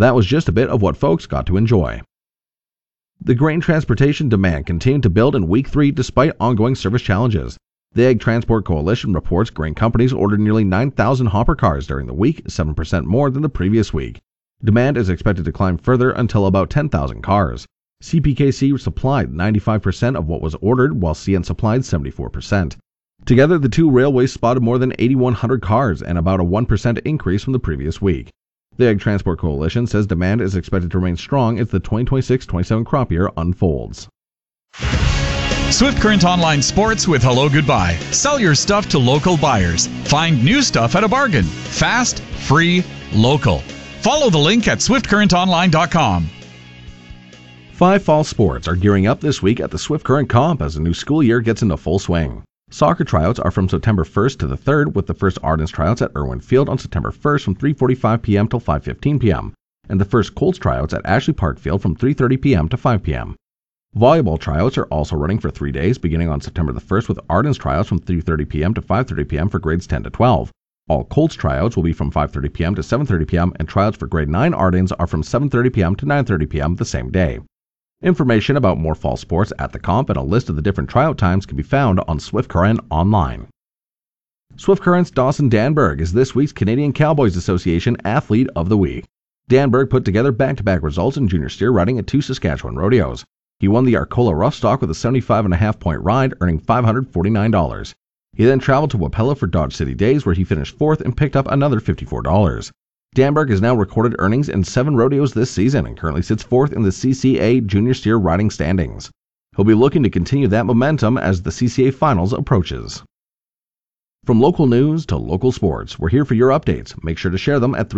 That was just a bit of what folks got to enjoy. The grain transportation demand continued to build in week 3 despite ongoing service challenges. The Ag Transport Coalition reports grain companies ordered nearly 9,000 hopper cars during the week, 7% more than the previous week. Demand is expected to climb further until about 10,000 cars. CPKC supplied 95% of what was ordered, while CN supplied 74%. Together, the two railways spotted more than 8,100 cars and about a 1% increase from the previous week. The Ag Transport Coalition says demand is expected to remain strong as the 2026-27 crop year unfolds. Swift Current Online Sports with Hello Goodbye. Sell your stuff to local buyers. Find new stuff at a bargain. Fast, free, local. Follow the link at swiftcurrentonline.com. 5 fall sports are gearing up this week at the Swift Current Comp as the new school year gets into full swing. Soccer tryouts are from September 1st to the 3rd, with the first Ardents tryouts at Irwin Field on September 1st from 3:45 p.m. till 5:15 p.m., and the first Colts tryouts at Ashley Park Field from 3:30 p.m. to 5 p.m. Volleyball tryouts are also running for 3 days, beginning on September the 1st with Ardents tryouts from 3:30 p.m. to 5:30 p.m. for grades 10 to 12. All Colts tryouts will be from 5:30 p.m. to 7:30 p.m., and tryouts for grade 9 Ardents are from 7:30 p.m. to 9:30 p.m. the same day. Information about more fall sports at the comp and a list of the different tryout times can be found on Swift Current Online. Swift Current's Dawson Danberg is this week's Canadian Cowboys Association Athlete of the Week. Danberg put together back-to-back results in junior steer riding at 2 Saskatchewan rodeos. He won the Arcola Rough Stock with a 75.5-point ride, earning $549. He then traveled to Wapella for Dodge City Days, where he finished 4th and picked up another $54. Danberg has now recorded earnings in 7 rodeos this season and currently sits 4th in the CCA junior steer riding standings. He'll be looking to continue that momentum as the CCA Finals approaches. From local news to local sports, we're here for your updates. Make sure to share them at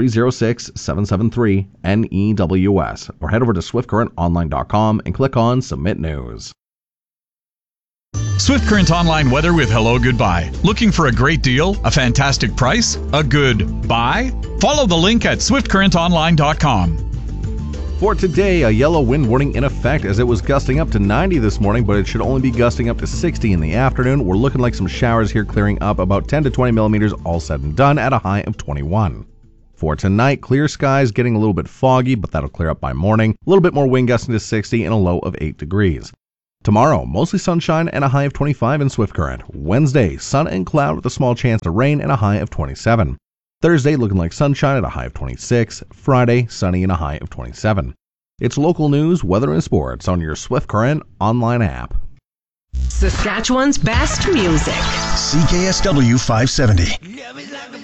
306-773-NEWS or head over to swiftcurrentonline.com and click on Submit News. Swift Current Online weather with Hello Goodbye. Looking for a great deal? A fantastic price? A good buy? Follow the link at swiftcurrentonline.com. For today, a yellow wind warning in effect as it was gusting up to 90 this morning, but it should only be gusting up to 60 in the afternoon. We're looking like some showers here clearing up, about 10 to 20 millimeters all said and done at a high of 21. For tonight, clear skies, getting a little bit foggy, but that'll clear up by morning. A little bit more wind gusting to 60 and a low of 8 degrees. Tomorrow, mostly sunshine and a high of 25 in Swift Current. Wednesday, sun and cloud with a small chance of rain and a high of 27. Thursday, looking like sunshine at a high of 26. Friday, sunny and a high of 27. It's local news, weather, and sports on your Swift Current online app. Saskatchewan's best music. CKSW 570.